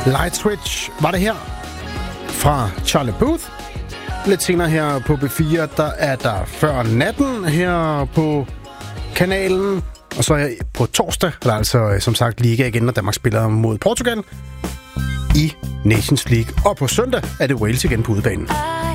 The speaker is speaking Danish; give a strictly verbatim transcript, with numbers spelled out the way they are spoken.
Light Switch var det her fra Charlie Puth. Lidt senere her på B fire, der er der Før Natten her på kanalen. Og så her på torsdag, der er altså som sagt liga igen, når Danmark spiller mod Portugal i Nations League. Og på søndag er det Wales igen på udebanen.